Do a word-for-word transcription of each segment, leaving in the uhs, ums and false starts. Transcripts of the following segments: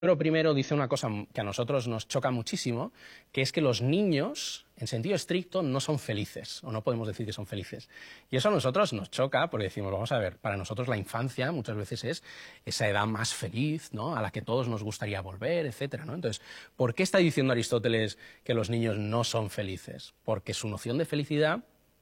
Pero primero dice una cosa que a nosotros nos choca muchísimo, que es que los niños, en sentido estricto, no son felices, o no podemos decir que son felices. Y eso a nosotros nos choca porque decimos, vamos a ver, para nosotros la infancia muchas veces es esa edad más feliz, ¿no?, a la que todos nos gustaría volver, etcétera, ¿no? Entonces, ¿por qué está diciendo Aristóteles que los niños no son felices? Porque su noción de felicidad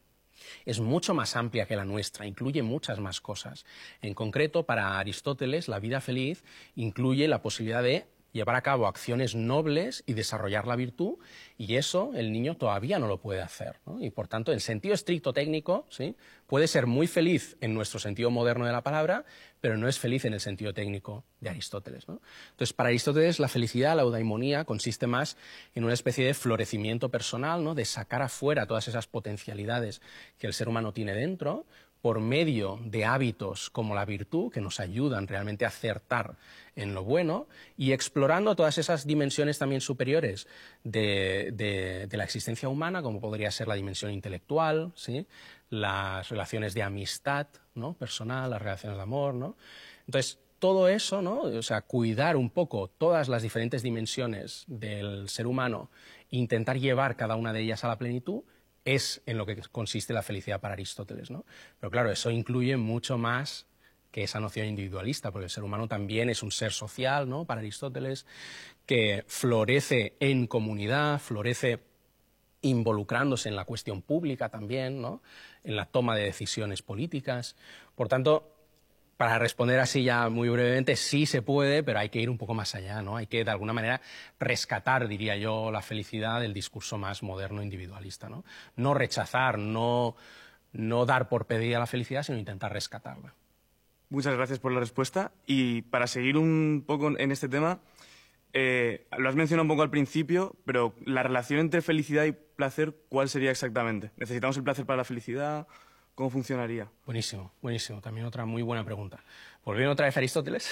es mucho más amplia que la nuestra, incluye muchas más cosas. En concreto, para Aristóteles, la vida feliz incluye la posibilidad de llevar a cabo acciones nobles y desarrollar la virtud, y eso el niño todavía no lo puede hacer, ¿no? Y por tanto, en sentido estricto técnico, ¿sí?, puede ser muy feliz en nuestro sentido moderno de la palabra, pero no es feliz en el sentido técnico de Aristóteles, ¿no? Entonces, para Aristóteles, la felicidad, la eudaimonía, consiste más en una especie de florecimiento personal, ¿no?, de sacar afuera todas esas potencialidades que el ser humano tiene dentro, por medio de hábitos como la virtud, que nos ayudan realmente a acertar en lo bueno, y explorando todas esas dimensiones también superiores de, de, de la existencia humana, como podría ser la dimensión intelectual, ¿sí?, las relaciones de amistad, ¿no?, personal, las relaciones de amor, ¿no? Entonces, todo eso, ¿no?, o sea, cuidar un poco todas las diferentes dimensiones del ser humano, intentar llevar cada una de ellas a la plenitud, es en lo que consiste la felicidad para Aristóteles, ¿no? Pero claro, eso incluye mucho más que esa noción individualista, porque el ser humano también es un ser social, ¿no?, para Aristóteles, que florece en comunidad, florece involucrándose en la cuestión pública también, ¿no?, en la toma de decisiones políticas. Por tanto, para responder así ya muy brevemente, sí se puede, pero hay que ir un poco más allá, ¿no? Hay que, de alguna manera, rescatar, diría yo, la felicidad del discurso más moderno individualista, ¿no? No rechazar, no, no dar por perdida la felicidad, sino intentar rescatarla. Muchas gracias por la respuesta. Y para seguir un poco en este tema, eh, lo has mencionado un poco al principio, pero la relación entre felicidad y placer, ¿cuál sería exactamente? ¿Necesitamos el placer para la felicidad? ¿Cómo funcionaría? Buenísimo, buenísimo. También otra muy buena pregunta. Volviendo otra vez a Aristóteles,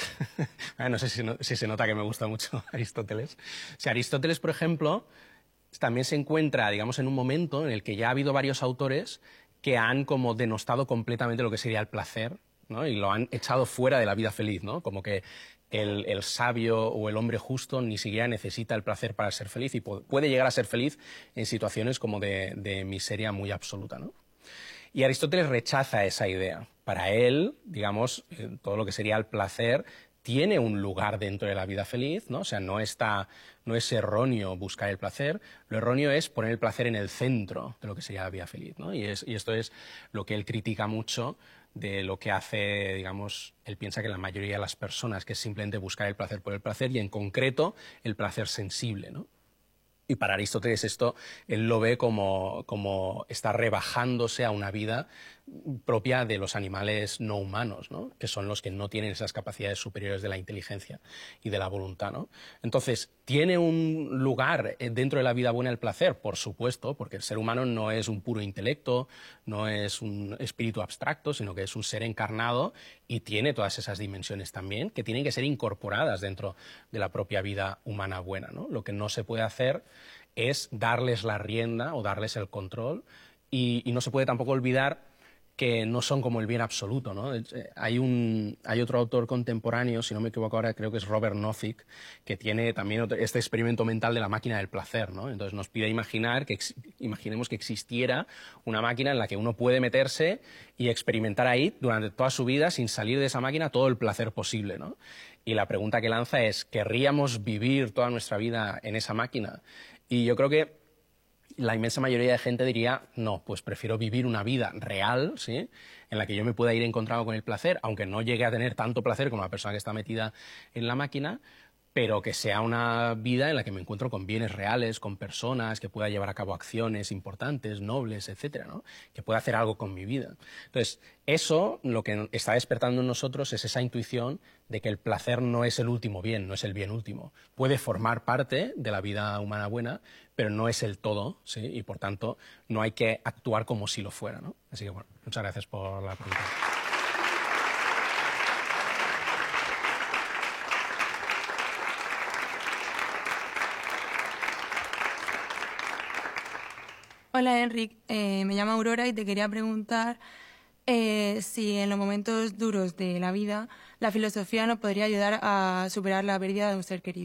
no sé si, no, si se nota que me gusta mucho Aristóteles. O sea, Aristóteles, por ejemplo, también se encuentra, digamos, en un momento en el que ya ha habido varios autores que han como denostado completamente lo que sería el placer, ¿no?, y lo han echado fuera de la vida feliz, ¿no? Como que el, el sabio o el hombre justo ni siquiera necesita el placer para ser feliz y puede llegar a ser feliz en situaciones como de, de miseria muy absoluta, ¿no? Y Aristóteles rechaza esa idea. Para él, digamos, todo lo que sería el placer tiene un lugar dentro de la vida feliz, ¿no? O sea, no está, no es erróneo buscar el placer, lo erróneo es poner el placer en el centro de lo que sería la vida feliz, ¿no? Y, es, y esto es lo que él critica mucho de lo que hace, digamos, él piensa que la mayoría de las personas, que es simplemente buscar el placer por el placer, y en concreto el placer sensible, ¿no? Y para Aristóteles esto, él lo ve como, como está rebajándose a una vida propia de los animales no humanos, ¿no?, que son los que no tienen esas capacidades superiores de la inteligencia y de la voluntad, ¿no? Entonces, ¿tiene un lugar dentro de la vida buena el placer? Por supuesto, porque el ser humano no es un puro intelecto, no es un espíritu abstracto, sino que es un ser encarnado y tiene todas esas dimensiones también que tienen que ser incorporadas dentro de la propia vida humana buena, ¿no? Lo que no se puede hacer es darles la rienda o darles el control, y, y no se puede tampoco olvidar que no son como el bien absoluto, ¿no? Hay, un, hay otro autor contemporáneo, si no me equivoco ahora, creo que es Robert Nozick, que tiene también otro, este experimento mental de la máquina del placer, ¿no? Entonces nos pide imaginar que, imaginemos que existiera una máquina en la que uno puede meterse y experimentar ahí durante toda su vida, sin salir de esa máquina, todo el placer posible, ¿no? Y la pregunta que lanza es, ¿querríamos vivir toda nuestra vida en esa máquina? Y yo creo que la inmensa mayoría de gente diría, no, pues prefiero vivir una vida real, ¿sí?, en la que yo me pueda ir encontrado con el placer, aunque no llegue a tener tanto placer como la persona que está metida en la máquina, pero que sea una vida en la que me encuentro con bienes reales, con personas, que pueda llevar a cabo acciones importantes, nobles, etcétera, ¿no?, que pueda hacer algo con mi vida. Entonces, eso lo que está despertando en nosotros es esa intuición de que el placer no es el último bien, no es el bien último. Puede formar parte de la vida humana buena, pero no es el todo, ¿sí?, y por tanto no hay que actuar como si lo fuera, ¿no? Así que bueno, muchas gracias por la pregunta. Hola, Enric. Eh, me llamo Aurora y te quería preguntar Eh, si en los momentos duros de la vida la filosofía nos podría ayudar a superar la pérdida de un ser querido.